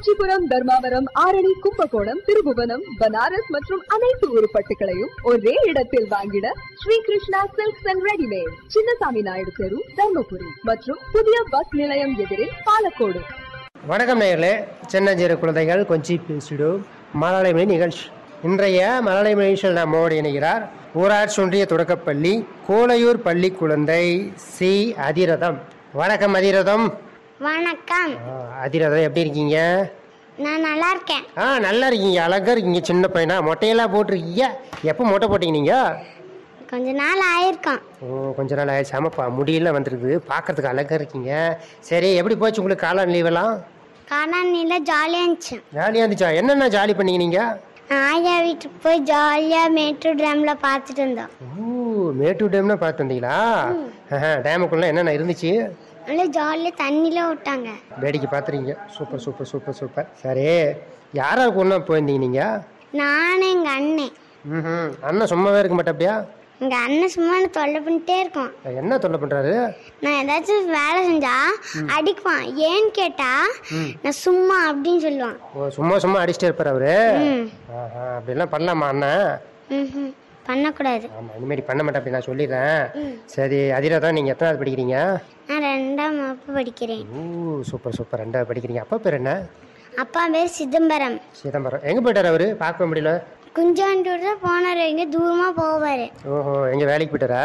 காஞ்சிபுரம், தர்மாவரம், ஆரணி, கும்பகோணம், திருபுவனம், பனாரஸ் மற்றும் அனைத்து உருப்பட்டுகளையும் ஒரே இடத்தில் வாங்கிட Sri Krishna silks and readymade, Chinnasamy Naidu தெரு, தர்மபுரி மற்றும் புதிய பஸ் நிலையம் எதிரில் பாலக்கோடு. வணக்கம் நேயர்களே, சின்னஞ்சிறு குழந்தைகள் கொஞ்சி பேசிடும் மழலைமொழி நிகழ்ச்சி. இன்றைய மழலைமொழி நிகழ்ச்சியில் நம்மோடு இணைகிறார் ஊராட்சி ஒன்றிய தொடக்கப்பள்ளி கோலையூர் பள்ளி குழந்தை சி அதிரதம். வணக்கம் அதிரதம். வணக்கம். அதிரதம், எப்படி இருக்கீங்க? நான் நல்லா இருக்கேன். நல்லா இருக்கீங்க, அழகா இருக்கீங்க. சின்ன பையனா, மொட்டையெல்லாம் போட்டிருக்கீங்க. எப்போ மொட்டை போட்டீங்க நீங்க? கொஞ்ச நாள் ஆயிருக்கும். கொஞ்ச நாள் ஆயிடுச்சு. ஆமாப்பா, முடியெல்லாம் வந்துருக்குது, பார்க்கறதுக்கு அழகா இருக்கீங்க. சரி, எப்படி போச்சு உங்களுக்கு காலான் லீவெல்லாம்? காலான் லீவ்ல ஜாலியா இருந்துச்சு. ஜாலியாக இருந்துச்சா? என்னென்ன ஜாலி பண்ணீங்க நீங்க? ஆயா வீட்டுக்கு போய் ஜாலியா மேட்டூர் டேம்ல பார்த்துட்டு இருந்தோம். மேட்டூர் டேம்னா பார்த்து வந்தீங்களா? டேமுக்குள்ள என்னென்ன இருந்துச்சு? நல்லா ஜாலியா தண்ணில விட்டாங்க, வேடிக்கை பார்த்துறீங்க. Super super super super. சரி, யாராருக்கு ஒன்றா போயிருந்தீங்க நீங்க? நானும் எங்க அண்ணன். அண்ணன் சும்மாவே இருக்க மாட்டேப்பியா? எங்க அண்ணன் சும்மா தொல்லை பண்ணிட்டே இருக்கோம். என்ன தொல்லை பண்றாரு? நான் ஏதாச்சும் வேலை செஞ்சா அடிக்குவான். ஏன்னு கேட்டா நான் சும்மா அப்படின்னு சொல்லுவான். சும்மா சும்மா அடிச்சுட்டே இருப்பாரு அவரு. அப்படிலாம் பண்ணலாமா அண்ணன்? பண்ணக்கூடாது. ஆமா, இனிமேல் பண்ண மாட்டேன் அப்படி நான் சொல்லிடுறேன். சரி அதிரதம், நீங்க எத்தனாவது படிக்கிறீங்க? நான் 2ஆம் வகுப்பு படிக்கிறேன். சூப்பர் சூப்பர், 2வது படிக்கிறீங்க. அப்பா பேர் என்ன? அப்பா பேர் சிதம்பரம். சிதம்பரம். எங்க போயிட்டாரு அவரு? பார்க்க முடியல. குஞ்சாண்டூர் தான் போனாரு, எங்க தூரமா போவாரு. ஓஹோ, எங்க வேலைக்கு போயிட்டாரா?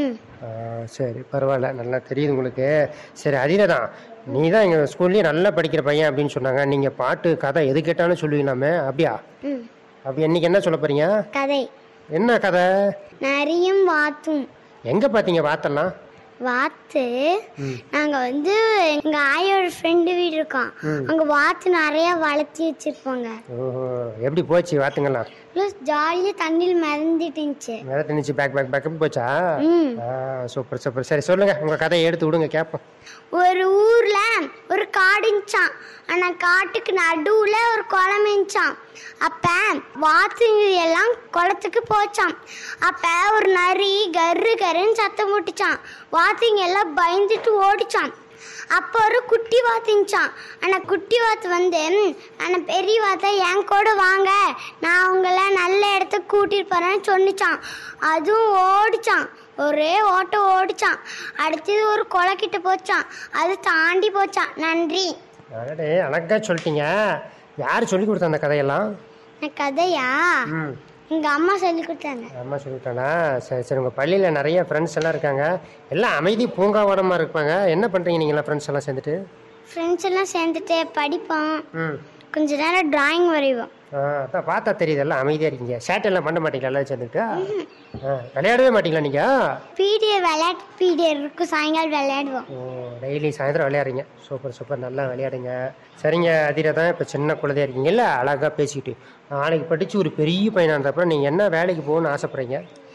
சரி, பரவாயில்ல, நல்லா தெரியுது உங்களுக்கு. சரி அதிரதான், நீ தான் எங்க ஸ்கூல்லயே நல்லா படிக்கிற பையன் அப்படின்னு சொன்னாங்க. நீங்க பாட்டு கதை எது கேட்டாலும் சொல்லுவீங்களாமே, அப்படியா? அப்படி இன்னைக்கு என்ன சொல்ல போறீங்க? கதை. என்ன கதை? நரியும் வாத்தும். எங்க பாத்தீங்க வாத்தெல்லாம்? வாத்து நாங்க எங்க ஆயோட ஃப்ரெண்டு வீடு இருக்கோம், அங்க வாத்து நிறைய வளர்த்தி வச்சிருப்பாங்க. ஓஹோ, எப்படி போச்சு வாத்துங்கெல்லாம்? ஜாலியா தண்ணியில் மிதந்துட்டு மிதந்துச்சு. பேக் பேக் பேக் போச்சா? Super super. சரி சொல்லுங்க, உங்க கதையை எடுத்து விடுங்க கேட்போம். ஒரு ஊர்ல ஒரு காடு இருந்துச்சான். ஆனா காட்டுக்கு நடுவுல ஒரு குளம் இருந்துச்சான். அப்ப வாத்துங்க எல்லாம் குளத்துக்கு போச்சான். அப்ப ஒரு நரி கரு கருன்னு சத்தம் போட்டுச்சான். வாத்துங்க எல்லாம் பயந்துட்டு ஓடிச்சான். அப்போ ஒரு குட்டி வாத்துச்சான். ஆனா குட்டி வாத்து ஆனா பெரிய வாத்த என் கூட வாங்க, நான் உங்களை நல்ல இடத்துக்கு கூட்டிட்டு போறேன்னு சொன்னிச்சான். அதுவும் ஓடிச்சான், ஒரே ஓட்டம் ஓடிச்சான். அடுத்தது ஒரு கொலை கிட்ட போச்சான், அது தாண்டி போச்சான். நன்றி. அழகா சொல்லிட்டீங்க. யாரு சொல்லி கொடுத்த அந்த கதையெல்லாம்? கதையா? எங்க அம்மா சொல்லி கொடுத்தாங்க. அம்மா சொல்லிட்டானா? சரி சரி. உங்க பள்ளியில நிறைய ஃப்ரெண்ட்ஸ் எல்லாம் இருக்காங்க, எல்லாம் அமைதி பூங்காவனமா இருப்பாங்க. என்ன பண்றீங்க நீங்க ஃப்ரெண்ட்ஸ் எல்லாம் சேர்ந்துட்டு? ஃப்ரெண்ட்ஸ் எல்லாம் சேர்ந்துட்டு படிப்போம், கொஞ்ச நேரம் டிராயிங் வரைவோம். அதான் பார்த்தா தெரியுது, எல்லாம் அமைதியா இருக்கீங்க. சேட்டெல்லாம் பண்ண மாட்டீங்களா எல்லாம் சேர்ந்துட்டு? விளையாடவே மாட்டீங்களா நீங்க? விளையாட்டு பீரியட் இருக்கும், சாயங்காலம் விளையாடுவோம். டெய்லி சாயந்தரம் விளையாடுறீங்க. சூப்பர் சூப்பர், நல்லா விளையாடுங்க. சரிங்க அதிரதான், இப்போ சின்ன குழந்தையா இருக்கீங்கல்ல, அழகா பேசிக்கிட்டு நாளைக்கு படிச்சு ஒரு பெரிய பையனா இருந்தப்ப நீங்க என்ன வேலைக்கு போகணும்னு ஆசைப்படுறீங்க?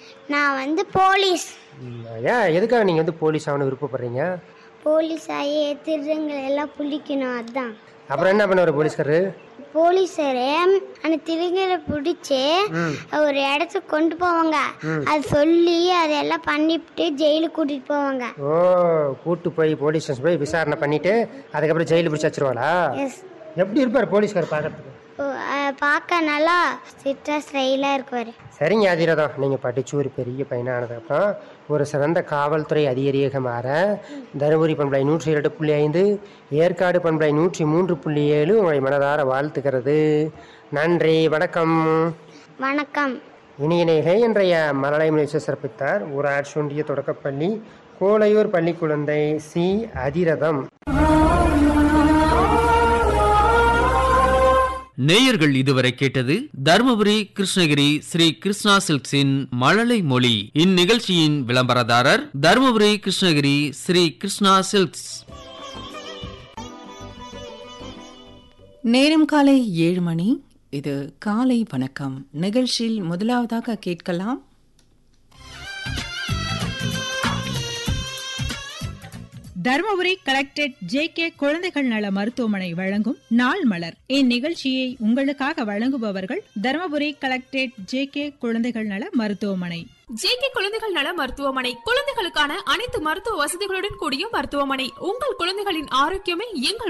நான் போலீஸ். ஏன், எதுக்காக நீங்க போலீஸ் ஆகணும் விருப்பப்படுறீங்க? போலீஸ் ஆகி திருடங்களை எல்லாம் பிடிக்கணும், அதுதான். அப்புறம் என்ன பண்ணுவாரு போலீஸ்காரரு? போலீஸரு அந்த திருடங்களை பிடிச்சி ஒரு இடத்துக்கு கொண்டு போவாங்க. அது சொல்லி அதெல்லாம் பண்ணிவிட்டு ஜெயிலுக்கு கூட்டிட்டு போவாங்க. கூட்டு போய் போலீஸ் ஸ்டேஷன் போய் விசாரணை பண்ணிட்டு அதுக்கப்புறம் ஜெயிலு பிடிச்சி வச்சிருவாளா? எப்படி இருப்பாரு போலீஸ்காரர் பார்க்கறதுக்கு? பார்க்க நல்லா சிட்டா ஸ்டைலா இருக்குவாரு. சரிங்க அதிரதம், நீங்க படிச்சு ஒரு பெரிய பையனானதுக்கப்புறம் ஒரு சிறந்த காவல்துறை அதிகாரியாக மாற தருமபுரி பண்பலை 102.5, ஏற்காடு பண்பலை 103.7 உங்களை மனதார வாழ்த்துக்கிறது. நன்றி, வணக்கம். வணக்கம். இனியினைகளை இன்றைய மழலைமொழி சிறப்பித்தார் ஊராட்சி ஒன்றிய தொடக்கப்பள்ளி கோலையூர் பள்ளி குழந்தை சி அதிரதம். நேயர்கள் இதுவரை கேட்டது தர்மபுரி கிருஷ்ணகிரி ஸ்ரீ கிருஷ்ணா சில்க்ஸின் மழலை மொழி. இந்நிகழ்ச்சியின் விளம்பரதாரர் தர்மபுரி கிருஷ்ணகிரி ஸ்ரீ கிருஷ்ணா சில்க்ஸ். நேரம் காலை 7 மணி. இது காலை வணக்கம் நிகழ்ச்சியில் முதலாவதாக கேட்கலாம் தர்மபுரி கலெக்டரேட் ஜே.கே. குழந்தைகள் நல மருத்துவமனை வழங்கும் நாள் மலர். இந்நிகழ்ச்சியை உங்களுக்காக வழங்குபவர்கள் தர்மபுரி கலெக்டரேட் ஜே.கே. குழந்தைகள் நல மருத்துவமனை. ஜே.கே. குழந்தைகள் நல மருத்துவமனை குழந்தைகளுக்கான அனைத்து மருத்துவ வசதிகளுடன் கூடிய மருத்துவமனை. உங்கள் குழந்தைகளின் ஆரோக்கியமே எங்கள்